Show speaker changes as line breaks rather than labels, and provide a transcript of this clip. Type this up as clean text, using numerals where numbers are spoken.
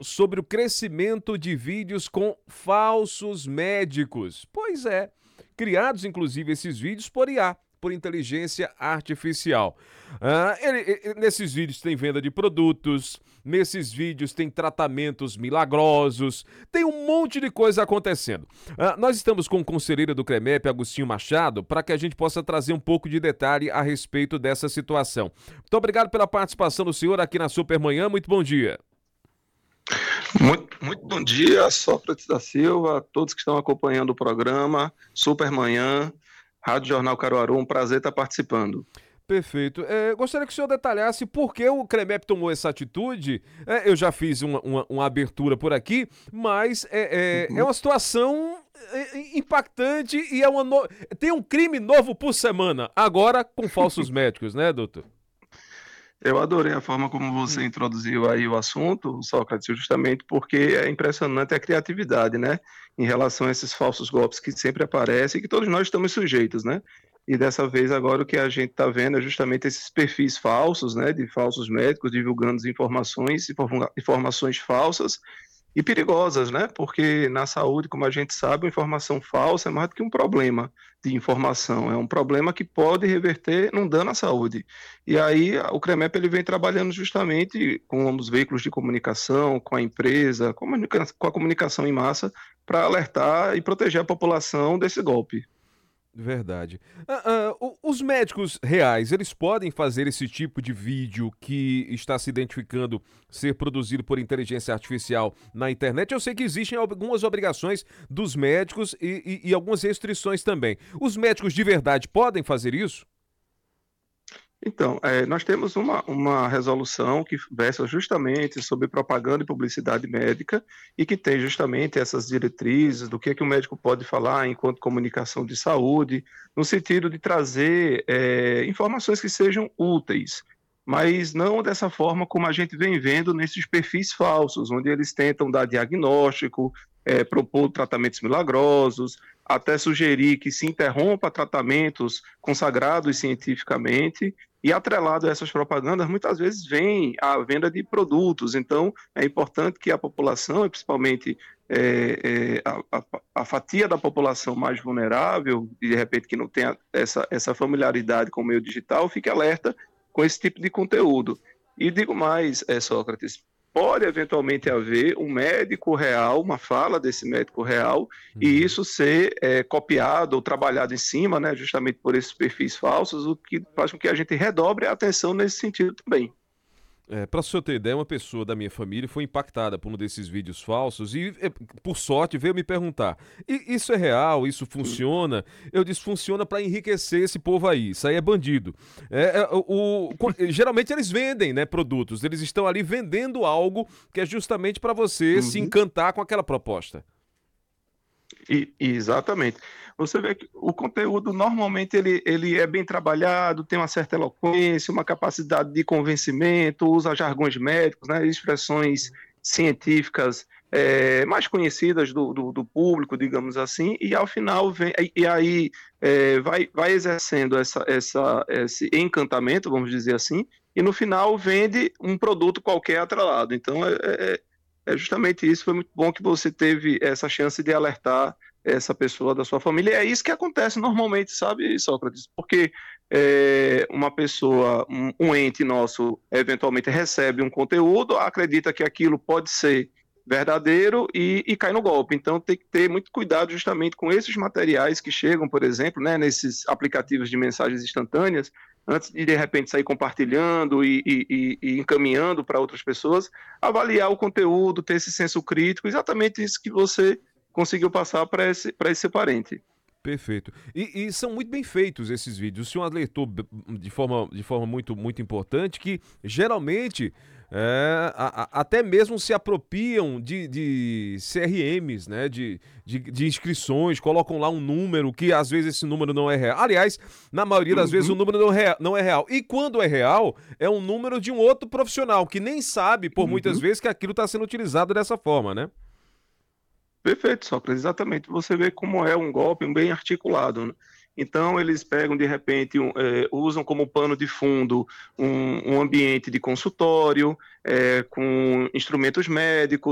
sobre o crescimento de vídeos com falsos médicos. Pois é, criados inclusive esses vídeos por IA, por inteligência artificial. Nesses vídeos tem venda de produtos, nesses vídeos tem tratamentos milagrosos, tem um monte de coisa acontecendo. Nós estamos com o conselheiro do CREMEP, Agostinho Machado, para que a gente possa trazer um pouco de detalhe a respeito dessa situação. Muito obrigado pela participação do senhor aqui na Supermanhã. Muito bom dia.
Muito bom dia, Sócrates da Silva, a todos que estão acompanhando o programa Supermanhã, Rádio Jornal Caruaru, um prazer estar participando.
Perfeito. Gostaria que o senhor detalhasse por que o CREMEP tomou essa atitude. Eu já fiz uma abertura por aqui, mas é uma situação impactante e tem um crime novo por semana, agora com falsos médicos, né, doutor?
Eu adorei a forma como você introduziu aí o assunto, Sócrates, justamente porque é impressionante a criatividade, né, em relação a esses falsos golpes que sempre aparecem e que todos nós estamos sujeitos, né? E dessa vez agora o que a gente está vendo é justamente esses perfis falsos, né, de falsos médicos divulgando informações falsas e perigosas, né? Porque na saúde, como a gente sabe, a informação falsa é mais do que um problema de informação, é um problema que pode reverter num dano à saúde. E aí o CREMEP ele vem trabalhando justamente com os veículos de comunicação, com a empresa, com a comunicação em massa, para alertar e proteger a população desse golpe.
Verdade. Os médicos reais, eles podem fazer esse tipo de vídeo que está se identificando ser produzido por inteligência artificial na internet? Eu sei que existem algumas obrigações dos médicos e algumas restrições também. Os médicos de verdade podem fazer isso?
Então, nós temos uma resolução que versa justamente sobre propaganda e publicidade médica e que tem justamente essas diretrizes do que o médico pode falar enquanto comunicação de saúde, no sentido de trazer informações que sejam úteis, mas não dessa forma como a gente vem vendo nesses perfis falsos, onde eles tentam dar diagnóstico, propor tratamentos milagrosos, até sugerir que se interrompa tratamentos consagrados cientificamente, e atrelado a essas propagandas, muitas vezes vem a venda de produtos. Então, é importante que a população, e principalmente a fatia da população mais vulnerável, e de repente que não tenha essa familiaridade com o meio digital, fique alerta com esse tipo de conteúdo. E digo mais, Sócrates, pode eventualmente haver um médico real, uma fala desse médico real, e isso ser copiado ou trabalhado em cima, né, justamente por esses perfis falsos, o que faz com que a gente redobre a atenção nesse sentido também.
Para o senhor ter ideia, uma pessoa da minha família foi impactada por um desses vídeos falsos e, por sorte, veio me perguntar: Isso é real? Isso funciona? Eu disse: funciona para enriquecer esse povo aí. Isso aí é bandido. Geralmente eles vendem, né, produtos. Eles estão ali vendendo algo que é justamente para você se encantar com aquela proposta.
Exatamente. Você vê que o conteúdo normalmente ele é bem trabalhado, tem uma certa eloquência, uma capacidade de convencimento, usa jargões médicos, né, expressões científicas mais conhecidas do público, digamos assim, e ao final vem, e aí vai exercendo esse encantamento, vamos dizer assim, e no final vende um produto qualquer atrelado. Então é justamente isso. Foi muito bom que você teve essa chance de alertar essa pessoa da sua família. É isso que acontece normalmente, sabe, Sócrates? Porque uma pessoa, um ente nosso, eventualmente recebe um conteúdo, acredita que aquilo pode ser verdadeiro e cai no golpe. Então tem que ter muito cuidado justamente com esses materiais que chegam, por exemplo, né, nesses aplicativos de mensagens instantâneas, antes de repente sair compartilhando e encaminhando para outras pessoas, avaliar o conteúdo, ter esse senso crítico, exatamente isso que você conseguiu passar para esse seu parente.
Perfeito. E são muito bem feitos esses vídeos. O senhor alertou de forma muito, muito importante que geralmente até mesmo se apropriam de CRMs, né? De inscrições, colocam lá um número que às vezes esse número não é real. Aliás, na maioria das vezes o número não é real. E quando é real, é um número de um outro profissional que nem sabe, por muitas vezes, que aquilo está sendo utilizado dessa forma, né?
Perfeito, Sócrates, exatamente. Você vê como é um golpe bem articulado, né? Então, eles pegam, de repente, usam como pano de fundo um ambiente de consultório, com instrumentos médicos,